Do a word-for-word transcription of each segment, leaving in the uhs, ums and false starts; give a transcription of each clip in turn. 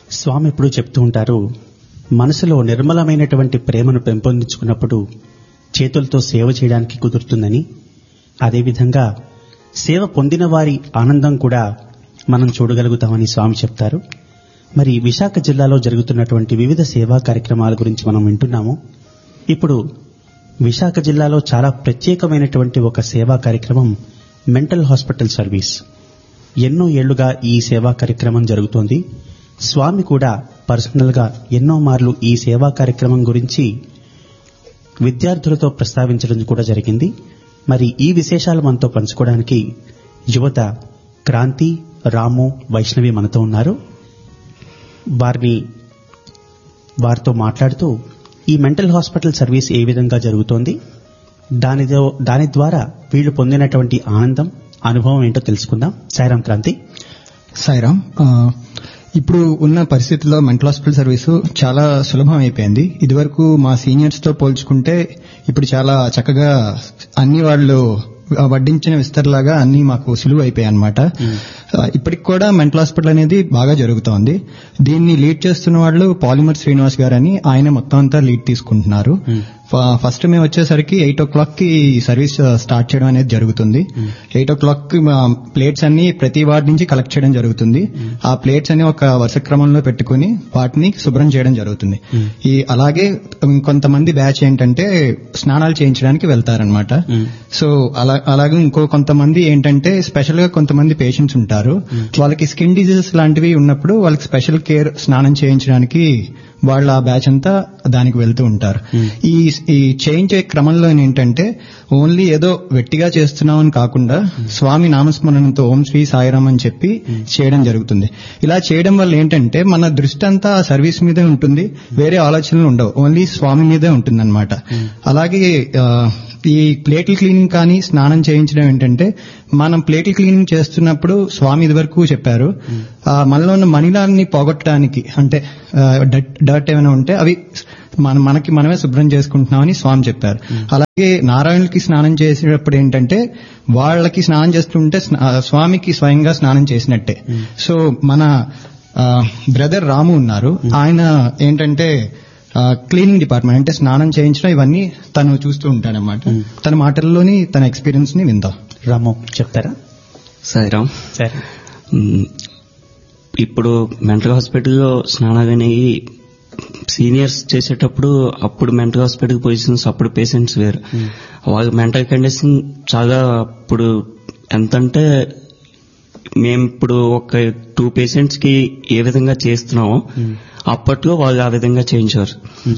స్వామి ఎప్పుడూ చెప్తూ ఉంటారు, మనసులో నిర్మలమైనటువంటి ప్రేమను పెంపొందించుకున్నప్పుడు చేతులతో సేవ చేయడానికి కుదురుతుందని. అదేవిధంగా సేవ పొందిన వారి ఆనందం కూడా మనం చూడగలుగుతామని స్వామి చెప్తారు. మరి విశాఖ జిల్లాలో జరుగుతున్నటువంటి వివిధ సేవా కార్యక్రమాల గురించి మనం వింటున్నాము. ఇప్పుడు విశాఖ జిల్లాలో చాలా ప్రత్యేకమైనటువంటి ఒక సేవా కార్యక్రమం మెంటల్ హాస్పిటల్ సర్వీస్. ఎన్నో ఏళ్లుగా ఈ సేవా కార్యక్రమం జరుగుతోంది. స్వామి కూడా పర్సనల్ గా ఎన్నో మార్లు ఈ సేవా కార్యక్రమం గురించి విద్యార్థులతో ప్రస్తావించడం కూడా జరిగింది. మరి ఈ విశేషాలు మనతో పంచుకోవడానికి యువత క్రాంతి, రాము, వైష్ణవి మనతో ఉన్నారు. వారిని వారితో మాట్లాడుతూ ఈ మెంటల్ హాస్పిటల్ సర్వీస్ ఏ విధంగా జరుగుతోంది, దానితో దాని ద్వారా వీళ్లు పొందినటువంటి ఆనందం, అనుభవం ఏంటో తెలుసుకుందాం. సాయిరాం క్రాంతి. సాయిరాం. ఇప్పుడు ఉన్న పరిస్థితుల్లో మెంటల్ హాస్పిటల్ సర్వీసు చాలా సులభం అయిపోయింది. ఇదివరకు మా సీనియర్స్ తో పోల్చుకుంటే ఇప్పుడు చాలా చక్కగా అన్ని వాళ్ళు వడ్డించిన విస్తరలాగా అన్ని మాకు సులువు అయిపోయాయి అనమాట. ఇప్పటికి కూడా మెంటల్ హాస్పిటల్ అనేది బాగా జరుగుతోంది. దీన్ని లీడ్ చేస్తున్న వాళ్ళు పాలిమర్ శ్రీనివాస్ గారు అని, ఆయన మొత్తం అంతా లీడ్ తీసుకుంటున్నారు. ఫస్ట్ మేము వచ్చేసరికి ఎయిట్ ఓ క్లాక్ కి సర్వీస్ స్టార్ట్ చేయడం అనేది జరుగుతుంది. ఎయిట్ ఓ క్లాక్ కి ప్లేట్స్ అన్ని ప్రతి వార్డ్ నుంచి కలెక్ట్ చేయడం జరుగుతుంది. ఆ ప్లేట్స్ అన్ని ఒక వరుస క్రమంలో పెట్టుకుని వాటిని శుభ్రం చేయడం జరుగుతుంది. ఈ అలాగే కొంతమంది బ్యాచ్ ఏంటంటే స్నానాలు చేయించడానికి వెళ్తారనమాట. సో అలా అలాగే ఇంకో కొంతమంది ఏంటంటే స్పెషల్ గా కొంతమంది పేషెంట్స్ ఉంటారు. వాళ్ళకి స్కిన్ డిజీజెస్ లాంటివి ఉన్నప్పుడు వాళ్ళకి స్పెషల్ కేర్ స్నానం చేయించడానికి వాళ్ళ ఆ బ్యాచ్ అంతా దానికి వెళ్తూ ఉంటారు. ఈ ఈ చేయించే క్రమంలో ఏంటంటే ఓన్లీ ఏదో వెట్టిగా చేస్తున్నామని కాకుండా స్వామి నామస్మరణంతో ఓం శ్రీ సాయిరాం అని చెప్పి చేయడం జరుగుతుంది. ఇలా చేయడం వల్ల ఏంటంటే మన దృష్టి అంతా ఆ సర్వీస్ మీదే ఉంటుంది, వేరే ఆలోచనలు ఉండవు, ఓన్లీ స్వామి మీదే ఉంటుంది అనమాట. అలాగే ఈ ప్లేట్ల క్లీనింగ్ కానీ స్నానం చేయించడం ఏంటంటే మనం ప్లేట్ల క్లీనింగ్ చేస్తున్నప్పుడు స్వామి ఇది వరకు చెప్పారు, మనలో ఉన్న మలినాన్ని పోగొట్టడానికి, అంటే డర్ట్ ఏమైనా ఉంటే అవి మన మనకి మనమే శుభ్రం చేసుకుంటున్నామని స్వామి చెప్పారు. అలాగే నారాయణులకి స్నానం చేసేటప్పుడు ఏంటంటే వాళ్ళకి స్నానం చేస్తుంటే స్వామికి స్వయంగా స్నానం చేసినట్టే. సో మన బ్రదర్ రాము ఉన్నారు, ఆయన ఏంటంటే క్లీనింగ్ డిపార్ట్మెంట్, అంటే స్నానం చేయించడం ఇవన్నీ తను చూస్తూ ఉంటాడనమాట. తన మాటల్లోని తన ఎక్స్పీరియన్స్ ని విందాం. రాము చెప్తారా? సాయిరాం. సరే, ఇప్పుడు మెంటల్ హాస్పిటల్లో స్నానాలు అనేవి సీనియర్స్ చేసేటప్పుడు అప్పుడు మెంటల్ హాస్పిటల్ పొజిషన్స్, అప్పుడు పేషెంట్స్ వేరు. వాళ్ళ మెంటల్ కండిషన్ చాలా అప్పుడు ఎంతంటే మేము ఇప్పుడు ఒక టూ పేషెంట్స్ కి ఏ విధంగా చేస్తున్నామో అప్పట్లో వాళ్ళు ఆ విధంగా చేయించారు.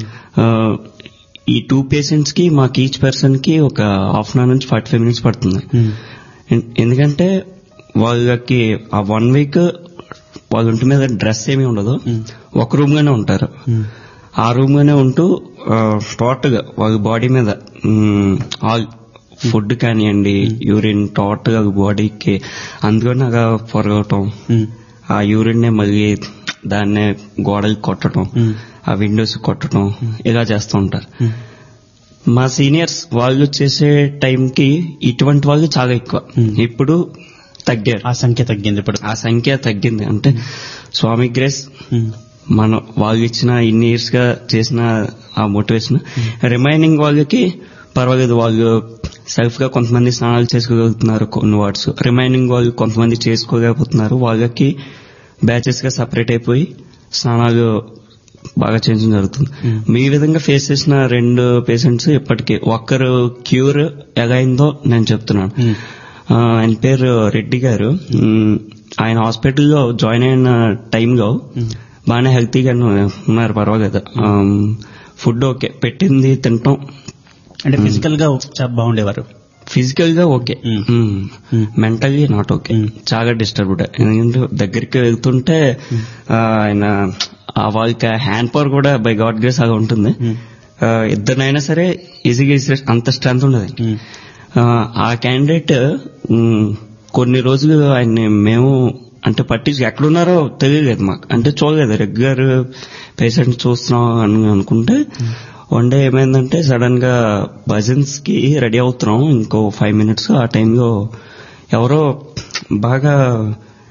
ఈ టూ పేషెంట్స్ కి మాకు ఈచ్ పర్సన్ కి ఒక హాఫ్ అన్ అవర్ నుంచి ఫార్టీ ఫైవ్ మినిట్స్ పడుతుంది. ఎందుకంటే వాళ్ళకి ఆ వన్ వీక్ వాళ్ళ ఒంటి మీద డ్రెస్ ఏమీ ఉండదు, ఒక రూమ్ గానే ఉంటారు. ఆ రూమ్ గానే ఉంటూ టోటల్ గా వాళ్ళ బాడీ మీద ఆల్ ఫుడ్ కానివ్వండి, యూరిన్ టోటల్ గా బాడీకి అందుకని అలా పొరగటం, ఆ యూరిన్ నే మళ్ళీ దాన్నే గోడలు కొట్టడం, ఆ విండోస్ కొట్టడం, ఇలా చేస్తూ ఉంటారు. మా సీనియర్స్ వాళ్ళు చేసే టైంకి ఇటువంటి వాళ్ళు చాలా ఎక్కువ. ఇప్పుడు తగ్గారు, ఆ సంఖ్య తగ్గింది. ఇప్పుడు ఆ సంఖ్య తగ్గింది అంటే స్వామి గ్రేస్, మనం వాళ్ళు ఇచ్చిన ఇన్ని ఇయర్స్ గా చేసిన ఆ మోటివేషన్. రిమైనింగ్ వాళ్ళకి పర్వాలేదు, వాళ్ళు సెల్ఫ్ గా కొంతమంది స్నానాలు చేసుకోగలుగుతున్నారు కొన్ని వార్డ్స్, రిమైనింగ్ వాళ్ళు కొంతమంది చేసుకోలేకపోతున్నారు. వాళ్ళకి బ్యాచెస్ గా సపరేట్ అయిపోయి స్నానాలు బాగా చేయించడం జరుగుతుంది. మీ విధంగా ఫేస్ చేసిన రెండు పేషెంట్స్ ఇప్పటికీ ఒక్కరు క్యూర్ ఎలా అయిందో నేను చెప్తున్నాను. ఆయన పేరు రెడ్డి గారు. ఆయన హాస్పిటల్లో జాయిన్ అయిన టైంలో బాగానే హెల్తీగా ఉన్నారు, పర్వాలేదు. ఫుడ్ ఓకే, పెట్టింది తింటాం. అంటే ఫిజికల్ గా బాగుండేవారు, ఫిజికల్ గా ఓకే, మెంటల్లీ నాట్ ఓకే, చాలా డిస్టర్బ్డ్. ఎందుకంటే దగ్గరికి వెళ్తుంటే ఆయన వాళ్ళకి హ్యాండ్ పవర్ కూడా బై గాడ్ గ్రేస్ అలా ఉంటుంది. ఇద్దరినైనా సరే ఈజీగా అంత స్ట్రెంత్ ఉండదు. ఆ క్యాండిడేట్ కొన్ని రోజులు ఆయన్ని మేము అంటే పట్టించి ఎక్కడున్నారో తెలియలేదు మాకు, అంటే చూడలేదు, రెగ్యులర్ పేషెంట్ చూస్తున్నాం అని అనుకుంటే వన్ డే ఏమైందంటే సడన్ గా భజన్స్ కి రెడీ అవుతున్నాం ఇంకో ఫైవ్ మినిట్స్, ఆ టైంలో ఎవరో బాగా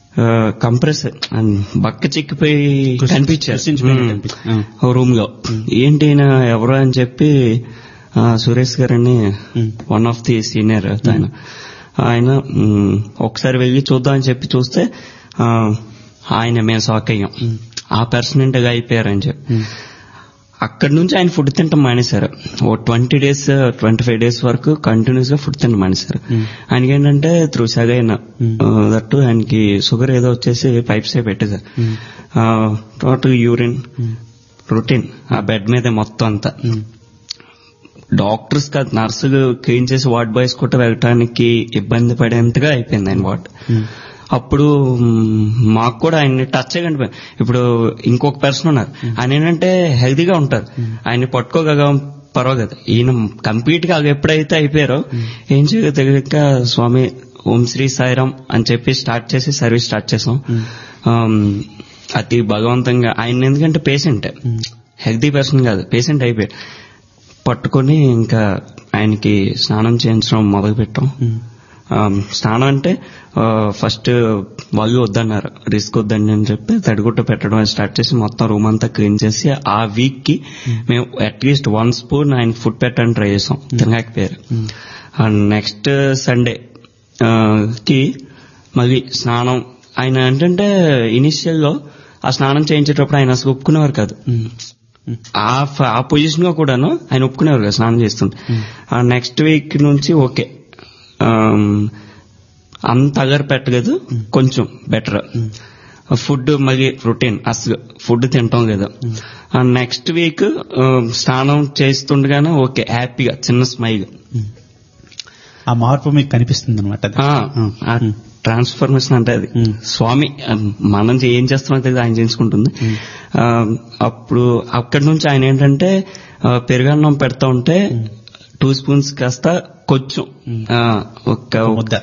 కంప్రెస్ బక్క చిక్కిపోయి కనిపించారు రూమ్ లో. ఏంటి ఎవరు అని చెప్పి సురేష్ గారని వన్ ఆఫ్ ది సీనియర్ ఆయన ఆయన ఒకసారి వెళ్ళి చూద్దామని చెప్పి చూస్తే ఆయన మేము షాక్ అయ్యాం, ఆ పర్సనెంట్ గా అయిపోయారని చెప్పి. అక్కడి నుంచి ఆయన ఫుడ్ తింటాం మానేశారు. ఓ twenty days twenty five days వరకు కంటిన్యూస్ గా ఫుడ్ తింటాం మానేశారు. ఆయనకి ఏంటంటే త్రూ సగైన దట్టు ఆయనకి షుగర్ ఏదో వచ్చేసి పైప్స్ ఏ పెట్టేశారు. టోటల్ యూరిన్ రొటీన్ ఆ బెడ్ మీదే మొత్తం అంతా. డాక్టర్స్ కాదు నర్సులు క్లీన్ చేసి వార్డ్ బాయ్స్ కూడా వెళ్ళటానికి ఇబ్బంది పడేంతగా అయిపోయింది ఆయన వార్డ్. అప్పుడు మాకు కూడా ఆయన్ని టచ్ అయ్యండి. ఇప్పుడు ఇంకొక పర్సన్ ఉన్నారు, ఆయన ఏంటంటే హెల్తీగా ఉంటారు, ఆయన్ని పట్టుకోగల పర్వాలేదు. ఈయన కంప్లీట్ గా ఎప్పుడైతే అయిపోయారో ఏం చేయగ తెలియక స్వామి ఓం శ్రీ సాయిరాం అని చెప్పి స్టార్ట్ చేసి సర్వీస్ స్టార్ట్ చేసాం. అతి భగవంతంగా ఆయన, ఎందుకంటే పేషెంట్ హెల్తీ పర్సన్ కాదు, పేషెంట్ అయిపోయాడు. పట్టుకొని ఇంకా ఆయనకి స్నానం చేయించడం మొదలు పెట్టాం. స్నానం అంటే ఫస్ట్ వాళ్ళు వద్దన్నారు, రిస్క్ వద్దండి అని చెప్పి తడిగుట్ట పెట్టడం స్టార్ట్ చేసి మొత్తం రూమ్ అంతా క్లీన్ చేసి ఆ వీక్ కి మేము అట్లీస్ట్ వన్ స్పూన్ ఆయన ఫుడ్ పెట్టడానికి ట్రై చేసాం, తినకపోయారు. నెక్స్ట్ సండే కి మళ్ళీ స్నానం. ఆయన ఏంటంటే ఇనిషియల్ లో ఆ స్నానం చేయించేటప్పుడు ఆయన అసలు ఒప్పుకునేవారు కాదు. ఆ పొజిషన్ గా కూడాను ఆయన ఒప్పుకునేవారు కదా స్నానం చేస్తుంటే. ఆ నెక్స్ట్ వీక్ నుంచి ఓకే, అంత అగర్ పెట్టలేదు, కొంచెం బెటర్. ఫుడ్ మళ్ళీ రొటీన్, అసలు ఫుడ్ తింటాం లేదా. నెక్స్ట్ వీక్ స్నానం చేస్తుండగానే ఓకే హ్యాపీగా చిన్న స్మైల్. ఆ మార్పు మీకు కనిపిస్తుంది అనమాట. ట్రాన్స్ఫర్మేషన్ అంటే అది స్వామి మనం ఏం చేస్తామో తెలియదు, ఆయన చేసుకుంటుంది. అప్పుడు అక్కడి నుంచి ఆయన ఏంటంటే పెరుగన్నం పెడతా ఉంటే టూ స్పూన్స్ కాస్త కొంచెం ఒక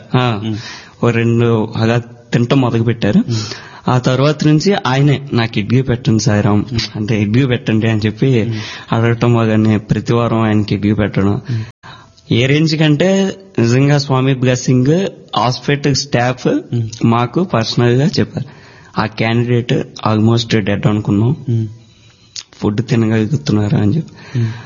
రెండు అలా తింటాం మొదలు పెట్టారు. ఆ తర్వాత నుంచి ఆయనే నాకు ఇడ్లీ పెట్టండి సాయిరాం అంటే ఇడ్లీ పెట్టండి అని చెప్పి అడగటం, అలానే ప్రతి వారం ఆయనకి ఇడ్లీ పెట్టడం. ఏ రేంజ్ కంటే నిజంగా స్వామి బ్లెస్సింగ్ హాస్పిటల్ స్టాఫ్ మాకు పర్సనల్ గా చెప్పారు, ఆ క్యాండిడేట్ ఆల్మోస్ట్ డెడ్ అనుకున్నాం, ఫుడ్ తినగలుగుతున్నారా అని చెప్పి.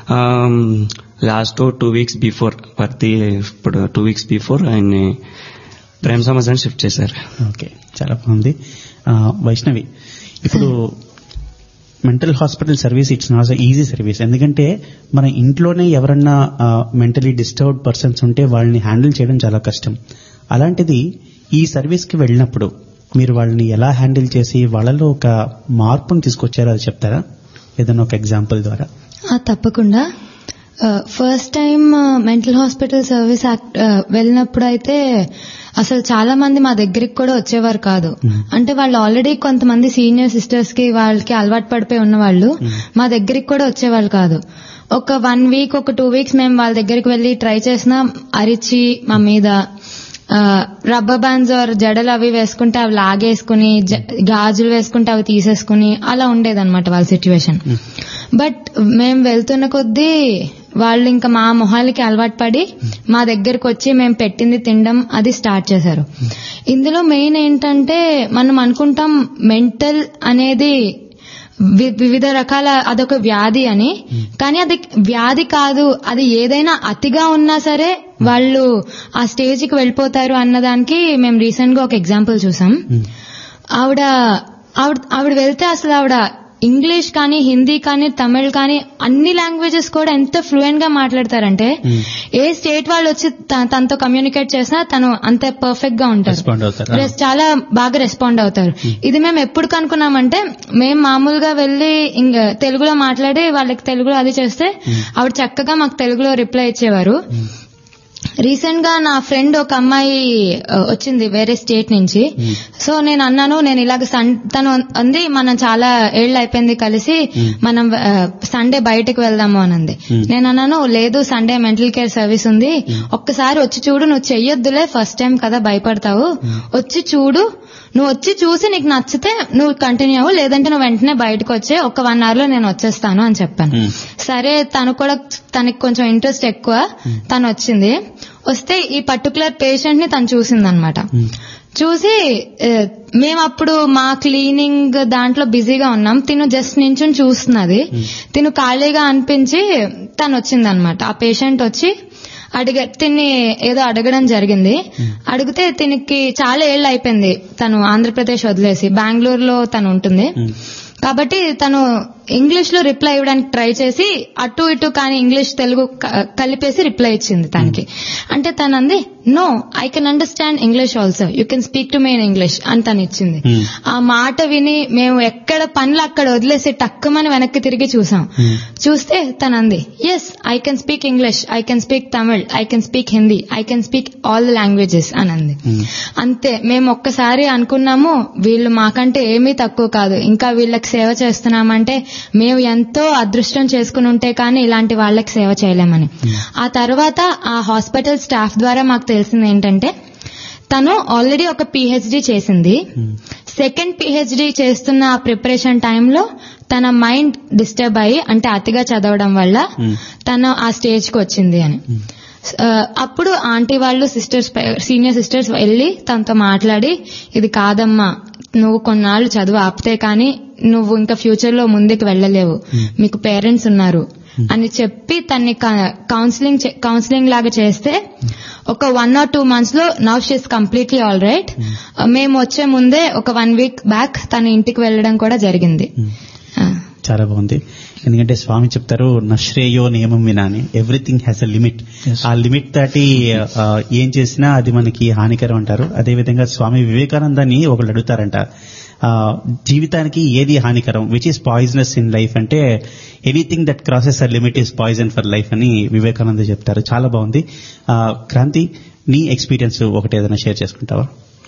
లాస్ట్ టూ వీక్స్ బిఫోర్ ప్రతి ఇప్పుడు టూ వీక్స్ బిఫోర్ ఆయన్ని ప్రేమ సమాజాన్ని షిఫ్ట్ చేశారు. ఓకే, చాలా బాగుంది. వైష్ణవి, ఇప్పుడు mental hospital service it's not easy service. ఎందుకంటే మన ఇంట్లోనే ఎవరన్నా మెంటలీ డిస్టర్బ్డ్ పర్సన్స్ ఉంటే వాళ్ళని హ్యాండిల్ చేయడం చాలా కష్టం. అలాంటిది ఈ సర్వీస్ కి వెళ్ళినప్పుడు మీరు వాళ్ళని ఎలా హ్యాండిల్ చేసి వాళ్ళలో ఒక మార్పును తీసుకొచ్చారో అది చెప్తారా ఏదైనా ఒక ఎగ్జాంపుల్ ద్వారా? తప్పకుండా. First time mental hospital service వెళ్ళినప్పుడు అయితే అసలు చాలా మంది మా దగ్గరికి కూడా వచ్చేవారు కాదు. అంటే వాళ్ళు ఆల్రెడీ కొంతమంది సీనియర్ సిస్టర్స్ కి వాళ్ళకి అలవాటు పడిపోయి ఉన్న వాళ్ళు మా దగ్గరికి కూడా వచ్చేవాళ్ళు కాదు. ఒక వన్ వీక్ ఒక టూ వీక్స్ మేము వాళ్ళ దగ్గరికి వెళ్లి ట్రై చేసినా అరిచి మా మీద రబ్బర్ బ్యాండ్స్ ఆర్ జడలు అవి వేసుకుంటే అవి లాగేసుకుని, గాజులు వేసుకుంటే అవి తీసేసుకుని అలా ఉండేదన్నమాట వాళ్ళ సిచ్యువేషన్. బట్ మేము వెళ్తున్న కొద్దీ వాళ్ళు ఇంకా మా మొహాలకి అలవాటు పడి మా దగ్గరకు వచ్చి మేము పెట్టింది తినడం అది స్టార్ట్ చేశారు. ఇందులో మెయిన్ ఏంటంటే మనం అనుకుంటాం మెంటల్ అనేది వివిధ రకాల అదొక వ్యాధి అని, కానీ అది వ్యాధి కాదు. అది ఏదైనా అతిగా ఉన్నా సరే వాళ్ళు ఆ స్టేజ్ కి వెళ్ళిపోతారు అన్నదానికి మేము రీసెంట్ గా ఒక ఎగ్జాంపుల్ చూసాం. ఆవిడ ఆవిడ ఆవిడ వెళ్తే అసలు ఆవిడ ఇంగ్లీష్ కానీ హిందీ కానీ తమిళ్ కానీ అన్ని లాంగ్వేజెస్ కూడా ఎంత ఫ్లూయెంట్ గా మాట్లాడతారంటే ఏ స్టేట్ వాళ్ళు వచ్చి తనతో కమ్యూనికేట్ చేసినా తను అంత పర్ఫెక్ట్ గా ఉంటారు, చాలా బాగా రెస్పాండ్ అవుతారు. ఇది మేము ఎప్పుడు కనుక్కున్నామంటే మేము మామూలుగా వెళ్లి తెలుగులో మాట్లాడి వాళ్ళకి తెలుగులో అది చేస్తే ఆవిడ చక్కగా మాకు తెలుగులో రిప్లై ఇచ్చేవారు. రీసెంట్ గా నా ఫ్రెండ్ ఒక అమ్మాయి వచ్చింది వేరే స్టేట్ నుంచి. సో నేను అన్నాను, నేను ఇలాగ తను అంది మనం చాలా ఏళ్ళు అయిపోయింది కలిసి, మనం సండే బయటకు వెళ్దాము అనంది. నేను అన్నాను, లేదు సండే మెంటల్ కేర్ సర్వీస్ ఉంది, ఒక్కసారి వచ్చి చూడు, నువ్వు చెయ్యొద్దులే ఫస్ట్ టైం కదా భయపడతావు, వచ్చి చూడు, నువ్వు వచ్చి చూసి నీకు నచ్చితే నువ్వు కంటిన్యూ అవ్వు, లేదంటే నువ్వు వెంటనే బయటకు వచ్చే ఒక వన్ అవర్ లో నేను వచ్చేస్తాను అని చెప్పాను. సరే తను కూడా తనకి కొంచెం ఇంట్రెస్ట్ ఎక్కువ, తను వచ్చింది. వస్తే ఈ పర్టికులర్ పేషెంట్ ని తను చూసిందనమాట. చూసి మేము అప్పుడు మా క్లీనింగ్ దాంట్లో బిజీగా ఉన్నాం. తిను జస్ట్ నించుని చూస్తున్నది. తిను ఖాళీగా అనిపించి తను వచ్చిందనమాట. ఆ పేషెంట్ వచ్చి అడిగ తిన్ని ఏదో అడగడం జరిగింది. అడిగితే తినికి చాలా ఏళ్ళు అయిపోయింది తను ఆంధ్రప్రదేశ్ వదిలేసి, బెంగళూరులో తను ఉంటుంది. కాబట్టి తను ఇంగ్లీష్ లో రిప్లై ఇవ్వడానికి ట్రై చేసి అటు ఇటు కానీ ఇంగ్లీష్ తెలుగు కలిపేసి రిప్లై ఇచ్చింది తనకి. అంటే తను అంది, no I can understand English also, you can speak to me in English అని తను ఇచ్చింది. ఆ మాట విని మేము ఎక్కడ పనులు అక్కడ వదిలేసి టక్కుమని వెనక్కి తిరిగి చూసాం. చూస్తే తను అంది, yes I can speak English, I can speak Tamil, I can speak Hindi, I can speak all the languages అని అంది. అంతే, మేము ఒక్కసారి అనుకున్నాము వీళ్ళు మాకంటే ఏమీ తక్కువ కాదు, ఇంకా వీళ్ళకి సేవ చేస్తున్నామంటే మేము ఎంతో అదృష్టం చేసుకుని ఉంటే కానీ ఇలాంటి వాళ్ళకి సేవ చేయలేమని. ఆ తర్వాత ఆ హాస్పిటల్ స్టాఫ్ ద్వారా మాకు తెలిసింది ఏంటంటే తను ఆల్రెడీ ఒక పిహెచ్డి చేసింది. సెకండ్ పిహెచ్డి చేస్తున్న ప్రిపరేషన్ టైంలో తన మైండ్ డిస్టర్బ్ అయ్యి, అంటే అతిగా చదవడం వల్ల తను ఆ స్టేజ్ కి వచ్చింది అని. అప్పుడు ఆంటీ వాళ్ళు సిస్టర్స్, సీనియర్ సిస్టర్స్ వెళ్లి తనతో మాట్లాడి, ఇది కాదమ్మా, నువ్వు కొన్నాళ్ళు చదువు ఆపితే కానీ నువ్వు ఇంకా ఫ్యూచర్ లో ముందుకు వెళ్ళలేవు, మీకు పేరెంట్స్ ఉన్నారు అని చెప్పి తన్ని కౌన్సిలింగ్ కౌన్సిలింగ్ లాగా చేస్తే ఒక వన్ ఆర్ టూ మంత్స్ లో now she's completely all right. మేము వచ్చే ముందే ఒక వన్ వీక్ బ్యాక్ తన ఇంటికి వెళ్ళడం కూడా జరిగింది. చాలా బాగుంది. ఎందుకంటే స్వామి చెప్తారు నశ్రేయో నియమం వినా అని, ఎవ్రీథింగ్ హ్యాస్ అ లిమిట్. ఆ లిమిట్ దాటి ఏం చేసినా అది మనకి హానికరం అంటారు. అదేవిధంగా స్వామి వివేకానందాన్ని ఒకళ్ళు అడుగుతారంట, జీవితానికి ఏది హానికరం, which is poisonous in life అంటే anything that crosses a limit is poison for life అని వివేకానంద చెప్తారు. చాలా బాగుంది. క్రాంతి, నీ ఎక్స్పీరియన్స్ ఒకటి ఏదైనా షేర్ చేసుకుంటావా?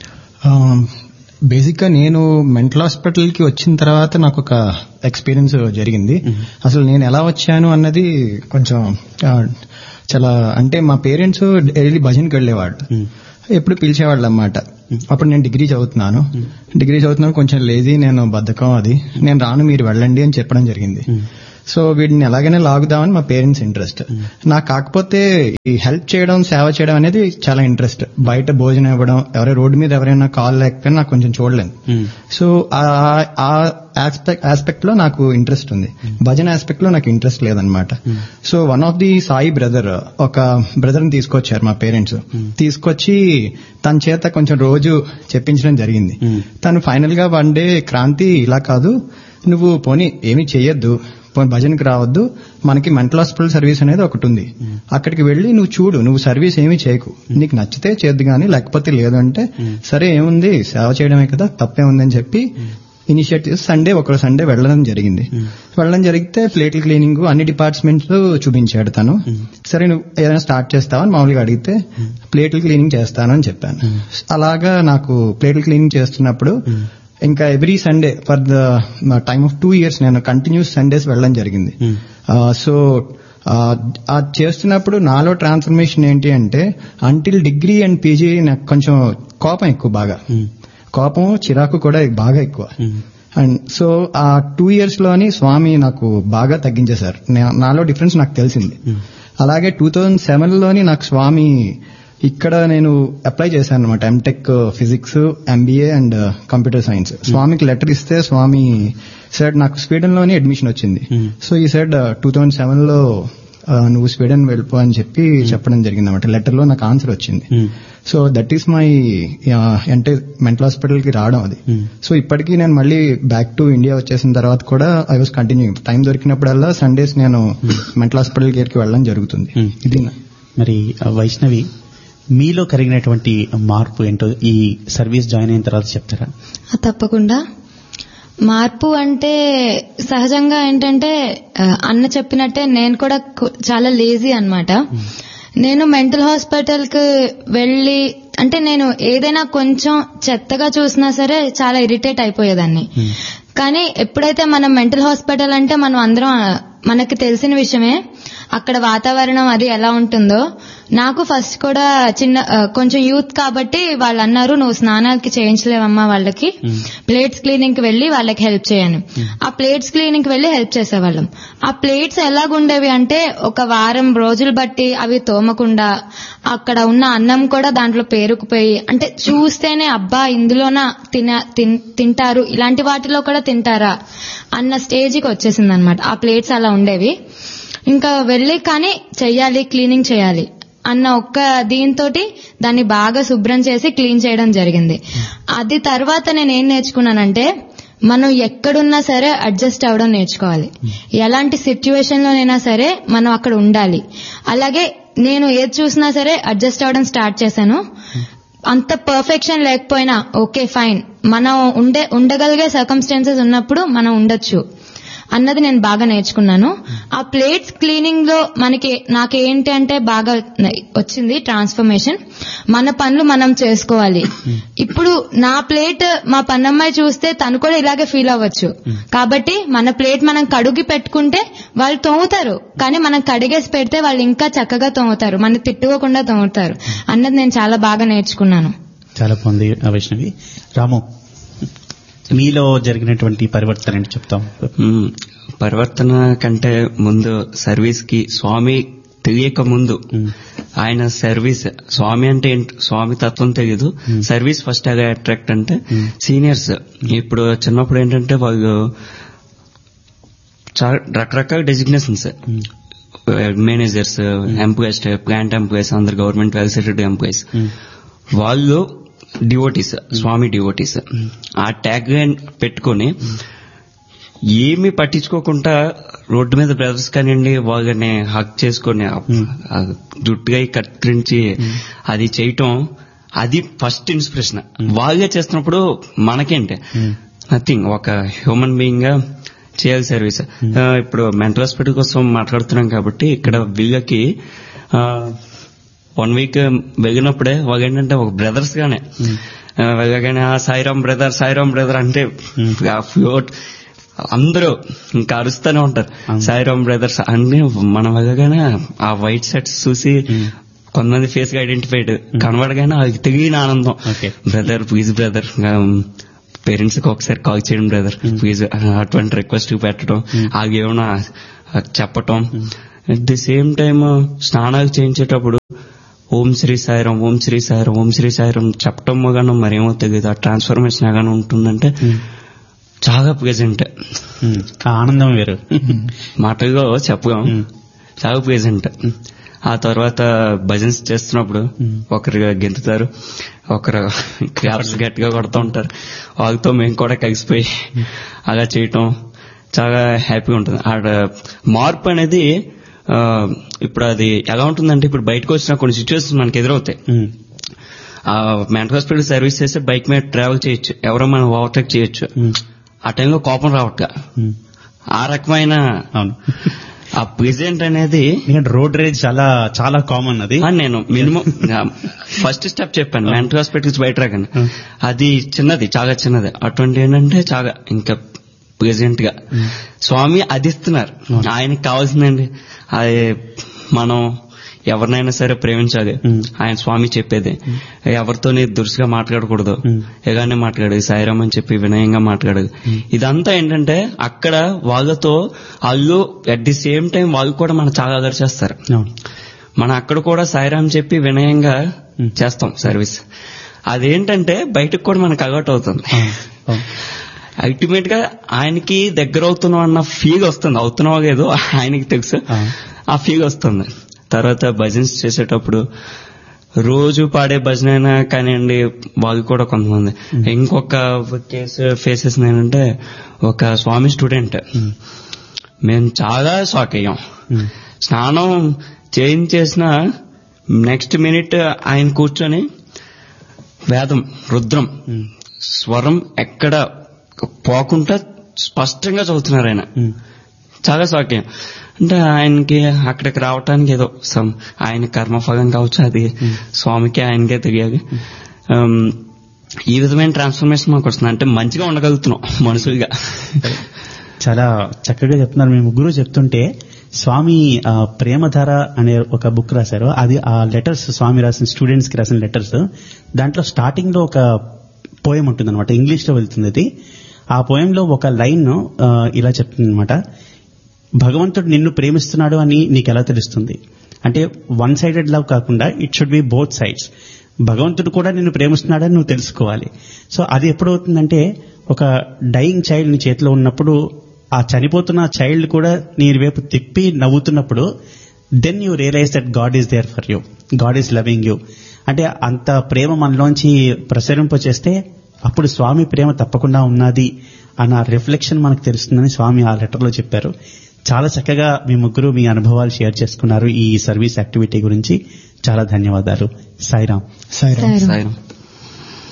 బేసిక్ గా నేను మెంటల్ హాస్పిటల్ కి వచ్చిన తర్వాత నాకు ఒక ఎక్స్పీరియన్స్ జరిగింది. అసలు నేను ఎలా వచ్చాను అన్నది కొంచెం చాలా, అంటే మా పేరెంట్స్ డైలీ భజన్కి వెళ్ళేవాళ్ళు, ఎప్పుడు పిలిచేవాళ్ళు అన్నమాట. అప్పుడు నేను డిగ్రీ చదువుతున్నాను డిగ్రీ చదువుతున్నాను కొంచెం లేజీ, నేను బద్ధకం, అది నేను రాను మీరు వెళ్ళండి అని చెప్పడం జరిగింది. సో వీడిని ఎలాగైనా లాగుదామని మా పేరెంట్స్ ఇంట్రెస్ట్. నాకు కాకపోతే ఈ హెల్ప్ చేయడం, సేవ చేయడం అనేది చాలా ఇంట్రెస్ట్. బయట భోజనం ఇవ్వడం, ఎవరైనా రోడ్డు మీద ఎవరైనా కాల్ లేకపోయినా నాకు కొంచెం చూడలేను. సో ఆ ఆస్పెక్ట్ లో నాకు ఇంట్రెస్ట్ ఉంది, భజన ఆస్పెక్ట్ లో నాకు ఇంట్రెస్ట్ లేదనమాట. So one of the Sai brother, ఒక బ్రదర్ ని తీసుకొచ్చారు మా పేరెంట్స్. తీసుకొచ్చి తన చేత కొంచెం రోజు చెప్పించడం జరిగింది. తను ఫైనల్ గా వన్ డే, క్రాంతి ఇలా కాదు, నువ్వు పోనీ ఏమీ చెయ్యొద్దు, భజనకి రావద్దు, మనకి మెంటల్ హాస్పిటల్ సర్వీస్ అనేది ఒకటి ఉంది, అక్కడికి వెళ్లి నువ్వు చూడు, నువ్వు సర్వీస్ ఏమీ చేయకు, నీకు నచ్చితే చేద్దు గానీ లేకపోతే లేదు అంటే సరే ఏముంది సేవ చేయడమే కదా, తప్పే ఉందని చెప్పి ఇనిషియేట్ చేసి సండే ఒక సండే వెళ్ళడం జరిగింది. వెళ్ళడం జరిగితే ప్లేట్ల క్లీనింగ్ అన్ని డిపార్ట్మెంట్స్ చూపించాడు తను. సరే నువ్వు ఏదైనా స్టార్ట్ చేస్తావని మామూలుగా అడిగితే ప్లేట్ల క్లీనింగ్ చేస్తాను అని చెప్పాను. అలాగా నాకు ప్లేట్ల క్లీనింగ్ చేస్తున్నప్పుడు ఇంకా every Sunday for the time of two years నేను కంటిన్యూస్ సండేస్ వెళ్ళడం జరిగింది. సో అది చేస్తున్నప్పుడు నాలో ట్రాన్స్ఫర్మేషన్ ఏంటి అంటే, అంటిల్ డిగ్రీ అండ్ పీజీ నాకు కొంచెం కోపం ఎక్కువ, బాగా కోపం, చిరాకు కూడా బాగా ఎక్కువ. అండ్ సో ఆ టూ ఇయర్స్ లోని స్వామి నాకు బాగా తగ్గించేశారు, నాలో డిఫరెన్స్ నాకు తెలిసింది. అలాగే టూ థౌజండ్ సెవెన్ లోని నాకు స్వామి ఇక్కడ నేను అప్లై చేశాను అనమాట, MTech physics, MBA and computer science. స్వామికి లెటర్ ఇస్తే స్వామి సైడ్ నాకు స్వీడన్ లోనే అడ్మిషన్ వచ్చింది. సో ఈ సైడ్ టూ థౌజండ్ సెవెన్ లో నువ్వు స్వీడన్ వెళ్ళిపో అని చెప్పి చెప్పడం జరిగింది అనమాట. లెటర్ లో నాకు ఆన్సర్ వచ్చింది. సో దట్ ఈస్ మై అంటే మెంటల్ హాస్పిటల్ కి రావడం అది. సో ఇప్పటికీ నేను మళ్ళీ బ్యాక్ టు ఇండియా వచ్చేసిన తర్వాత కూడా ఐ వాస్ కంటిన్యూయింగ్, టైం దొరికినప్పుడల్లా సండేస్ నేను మెంటల్ హాస్పిటల్ కి వెళ్ళడం జరుగుతుంది. ఇది మరి వైష్ణవి, మీలో కలిగినటువంటి మార్పు ఏంటో ఈ సర్వీస్ జాయిన్ అయిన తర్వాత చెప్తారా? తప్పకుండా. మార్పు అంటే సహజంగా ఏంటంటే అన్న చెప్పినట్టే నేను కూడా చాలా లేజీ అన్నమాట. నేను మెంటల్ హాస్పిటల్ కి వెళ్ళి, అంటే నేను ఏదైనా కొంచెం చెత్తగా చూసినా సరే చాలా ఇరిటేట్ అయిపోయేదాన్ని. కానీ ఎప్పుడైతే మనం మెంటల్ హాస్పిటల్ అంటే మనం అందరం మనకి తెలిసిన విషయమే, అక్కడ వాతావరణం అది ఎలా ఉంటుందో నాకు ఫస్ట్ కూడా చిన్న కొంచెం యూత్ కాబట్టి వాళ్ళు అన్నారు నువ్వు స్నానాలకి చేయించలేవమ్మా వాళ్ళకి ప్లేట్స్ క్లీనింగ్ కి వెళ్లి వాళ్ళకి హెల్ప్ చేయని. ఆ ప్లేట్స్ క్లీనింగ్ కి వెళ్లి హెల్ప్ చేసేవాళ్ళం. ఆ ప్లేట్స్ ఎలాగుండేవి అంటే ఒక వారం రోజులు బట్టి అవి తోమకుండా అక్కడ ఉన్న అన్నం కూడా దాంట్లో పేరుకుపోయి, అంటే చూస్తేనే అబ్బా ఇందులోన తిన తింటారు ఇలాంటి వాటిలో కూడా తింటారా అన్న స్టేజ్కి వచ్చేసింది అనమాట. ఆ ప్లేట్స్ అలా ఉండేవి. ఇంకా వెళ్ళి కానీ చెయ్యాలి, క్లీనింగ్ చేయాలి అన్న ఒక్క దీంతో దాన్ని బాగా శుభ్రం చేసి క్లీన్ చేయడం జరిగింది. అది తర్వాత నేను ఏం నేర్చుకున్నానంటే మనం ఎక్కడున్నా సరే అడ్జస్ట్ అవ్వడం నేర్చుకోవాలి. ఎలాంటి సిచ్యువేషన్ లోనైనా సరే మనం అక్కడ ఉండాలి. అలాగే నేను ఏది చూసినా సరే అడ్జస్ట్ అవ్వడం స్టార్ట్ చేశాను. అంత పర్ఫెక్షన్ లేకపోయినా ఓకే ఫైన్, మనం ఉండే ఉండగలిగే సర్కమ్స్టాన్సెస్ ఉన్నప్పుడు మనం ఉండొచ్చు అన్నది నేను బాగా నేర్చుకున్నాను. ఆ ప్లేట్స్ క్లీనింగ్ లో మనకి నాకేంటి అంటే బాగా వచ్చింది ట్రాన్స్ఫర్మేషన్. మన పనులు మనం చేసుకోవాలి. ఇప్పుడు నా ప్లేట్ మా పన్నమ్మాయి చూస్తే తను కూడా ఇలాగే ఫీల్ అవ్వచ్చు. కాబట్టి మన ప్లేట్ మనం కడుగి పెట్టుకుంటే వాళ్ళు తోముతారు, కానీ మనం కడిగేసి పెడితే వాళ్ళు ఇంకా చక్కగా తోముతారు, మనం తిట్టుకోకుండా తోముతారు అన్నది నేను చాలా బాగా నేర్చుకున్నాను. చాలా బాగుంది వైష్ణవి. రాము, మీలో జరిగినటువంటి పరివర్తన ఏంటి చెప్తాం? పరివర్తన కంటే ముందు సర్వీస్ కి స్వామి తెలియక ముందు ఆయన సర్వీస్, స్వామి అంటే స్వామి తత్వం తెలియదు, సర్వీస్ ఫస్ట్ అగా అట్రాక్ట్ అంటే సీనియర్స్. ఇప్పుడు చిన్నప్పుడు ఏంటంటే వాళ్ళు చాలా రకరకాల designations, managers, employees, plant employees, అందరు గవర్నమెంట్ వెల్ సెటెడ్ ఎంప్లాయీస్, వాళ్ళు డివోటీస్, స్వామి డివోటీస్. ఆ ట్యాగ్ పెట్టుకుని ఏమి పట్టించుకోకుండా రోడ్డు మీద బ్రదర్స్ కానివ్వండి వాళ్ళని హక్ చేసుకుని జుట్టుగా కత్తిరించి అది చేయటం, అది ఫస్ట్ ఇన్స్పిరేషన్. వాళ్ళే చేస్తున్నప్పుడు మనకేంటి నథింగ్, ఒక హ్యూమన్ బీయింగ్ గా చేయాలి సర్వీస్. ఇప్పుడు మెంటల్ హాస్పిటల్ కోసం మాట్లాడుతున్నాం కాబట్టి ఇక్కడ వీళ్ళకి వన్ వీక్ వెళ్ళినప్పుడే వాళ్ళు ఏంటంటే ఒక బ్రదర్స్ గానే వెళ్ళగానే సాయిరామ్ బ్రదర్ సాయిరామ్ బ్రదర్ అంటే అందరూ ఇంకా అరుస్తూనే ఉంటారు సాయిరామ్ బ్రదర్స్ అన్ని. మనం వెళ్ళగానే ఆ వైట్ షర్ట్స్ చూసి కొంతమంది ఫేస్ గా ఐడెంటిఫైడ్ కనబడగానే అది తెలియని ఆనందం. బ్రదర్ ప్లీజ్ బ్రదర్, పేరెంట్స్ కి ఒకసారి కాల్ చేయండి బ్రదర్ ప్లీజ్, అటువంటి రిక్వెస్ట్ పెట్టడం, అది ఏమైనా చెప్పటం. అట్ ది సేమ్ టైమ్ స్నానాలు చేయించేటప్పుడు ఓం శ్రీ సాయిరాం ఓం శ్రీ సాయిరాం ఓం శ్రీ సాయిరాం చెప్పటం గాను మరేమో తెలియదు. ఆ ట్రాన్స్ఫర్మేషన్ ఎలాగ ఉంటుందంటే చాలా ప్రెజెంట్, ఆనందం వేరు, మాటల్లో చెప్పగాం, చాలా ప్రెజెంట్. ఆ తర్వాత భజన్స్ చేస్తున్నప్పుడు ఒకరు గెంతుతారు, ఒకరు క్లాప్స్ గట్టిగా కొడుతూ ఉంటారు, వాళ్ళతో మేము కూడా కలిసిపోయి అలా చేయటం చాలా హ్యాపీగా ఉంటుంది. ఆడ మార్పు అనేది ఇప్పుడు అది ఎలా ఉంటుందంటే ఇప్పుడు బయటకు వచ్చిన కొన్ని సిచ్యువేషన్స్ మనకి ఎదురవుతాయి. ఆ మెంటల్ హాస్పిటల్ సర్వీస్ చేస్తే బైక్ మీద ట్రావెల్ చేయొచ్చు, ఎవరో మనం ఓవర్టేక్ చేయొచ్చు, ఆ టైంలో కోపం రావట్గా ఆ రకమైన ఆ ప్రెజెంట్ అనేది రోడ్ రేజ్ చాలా చాలా కామన్. అది నేను మినిమం ఫస్ట్ స్టెప్ చెప్పాను మెంటల్ హాస్పిటల్స్ బయట రాగానే, అది చిన్నది, చాలా చిన్నది. అటువంటి ఏంటంటే చాలా ఇంకా ప్రెజెంట్ గా స్వామి అది ఇస్తున్నారు. ఆయనకి కావాల్సిందండి అది మనం ఎవరినైనా సరే ప్రేమించాలి, ఆయన స్వామి చెప్పేది. ఎవరితోని దురుసుగా మాట్లాడకూడదు, ఎలానే మాట్లాడాలి, సాయిరామ్ అని చెప్పి వినయంగా మాట్లాడాలి. ఇదంతా ఏంటంటే అక్కడ వాళ్ళతో వాళ్ళు అట్ ది సేమ్ టైం వాళ్ళు కూడా మనం చాలా అగర్ చేస్తారు. మనం అక్కడ కూడా సాయిరామ్ చెప్పి వినయంగా చేస్తాం సర్వీస్. అదేంటంటే బయటకు కూడా మనకు అలవాటు అవుతుంది. అల్టిమేట్ గా ఆయనకి దగ్గర అవుతున్నాం అన్న ఫీల్ వస్తుంది, అవుతున్నావో లేదో ఆయనకి తెలుసు, ఆ ఫీల్ వస్తుంది. తర్వాత భజన్స్ చేసేటప్పుడు రోజు పాడే భజన అయినా కానివ్వండి, వాళ్ళు కూడా కొంతమంది. ఇంకొక కేసు ఫేసెస్ ఏంటంటే ఒక స్వామి స్టూడెంట్, మేము చాలా షాక్ అయ్యాం. స్నానం చేయించేసిన నెక్స్ట్ మినిట్ ఆయన కూర్చొని వేదం రుద్రం స్వరం ఎక్కడ పోకుండా స్పష్టంగా చదువుతున్నారు ఆయన. చాలా షాక్ అయ్యాం. అంటే ఆయనకి అక్కడికి రావటానికి ఏదో సమ్ ఆయన కర్మఫలం కావచ్చు, అది స్వామికి ఆయనకే తెలియాలి. ఈ విధమైన ట్రాన్స్ఫర్మేషన్ మాకు వస్తుంది. అంటే మంచిగా ఉండగలుగుతున్నాం మనుషులుగా. చాలా చక్కగా చెప్తున్నారు. మీ ముగ్గురు చెప్తుంటే స్వామి ఆ, ప్రేమధార అనే ఒక బుక్ రాశారు. అది ఆ లెటర్స్ స్వామి రాసిన స్టూడెంట్స్ కి రాసిన లెటర్స్. దాంట్లో స్టార్టింగ్ లో ఒక పోయం ఉంటుంది అనమాట, ఇంగ్లీష్ లో వెళ్తుంది అది. ఆ పోయంలో ఒక లైన్ ఇలా చెప్తుంది అనమాట, భగవంతుడు నిన్ను ప్రేమిస్తున్నాడు అని నీకు ఎలా తెలుస్తుంది అంటే, వన్ సైడెడ్ లవ్ కాకుండా it should be both sides. భగవంతుడు కూడా నిన్ను ప్రేమిస్తున్నాడని నువ్వు తెలుసుకోవాలి. సో అది ఎప్పుడవుతుందంటే, ఒక డైయింగ్ చైల్డ్ నీ చేతిలో ఉన్నప్పుడు, ఆ చనిపోతున్న చైల్డ్ కూడా నీ వైపు తిప్పి నవ్వుతున్నప్పుడు, then you realise that God is there for you, God is loving you. అంటే అంత ప్రేమ మనలోంచి ప్రసరింపచేస్తే అప్పుడు స్వామి ప్రేమ తప్పకుండా ఉన్నది అన్న రిఫ్లెక్షన్ మనకు తెలుస్తుందని స్వామి ఆ లెటర్లో చెప్పారు. చాలా చక్కగా మీ ముగ్గురు మీ అనుభవాలు షేర్ చేసుకున్నారు ఈ సర్వీస్ యాక్టివిటీ గురించి. చాలా ధన్యవాదాలు. సాయిరాం. సాయిరాం. సాయిరాం. సాయిరాం.